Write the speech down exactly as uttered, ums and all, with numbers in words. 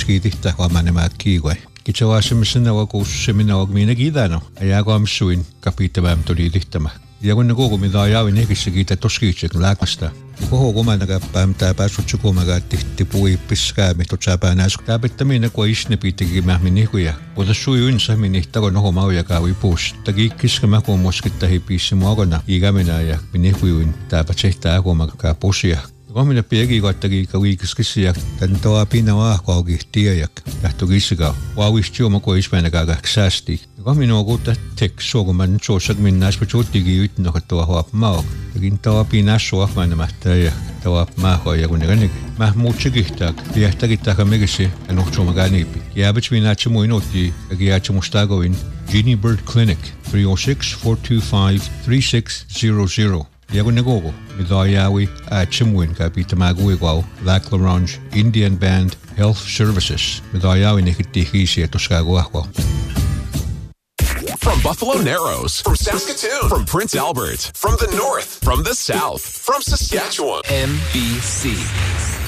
toskiitihtaa qamanamaa kiigoi kitawaasimissana kuussamina ogmiina kiidano ayaaqaamsuin kapiitavaam toliitihtama yagunna kuugumidaayaawi nekissikiita toskiitsek laakasta kohokumanaga paamtaa paasutsukumaga tihtipui piskaami totsaapanaas taapettamina kuaisne piitikimahminikuya utassuuyuinsa minihtago nohomaujakaawi puus takiikkiskamaku moskittahi piissimuagona iigaminaya minikuyuin taapatsehtaakuma kaapusia Komina piegi kottagi kawikiskisiak tantoa pinawa kogi tiayak tahtukisiga wawistio ko ismanaga gaksasti komina ogutta tek soguman sosak minnas pachuttigi yitno katwa hop maok tagin toa pinaso afmanamahtaja toa maho yaguneganig mahmuutsigihtak yahtagitaka megisi anochomagani yabich minachmu inoti agiachmustagoin Genie Bird Clinic three oh six, four two five, three six zero zero Yagunagogo, Midayawi, Achimwin, Kapitamagu, Lac La Ronge, Indian Band, Health Services, Midayawi Nikitihisi, Toscago. From Buffalo Narrows, from Saskatoon, from Prince Albert, from the north, from the south, from Saskatchewan. M B C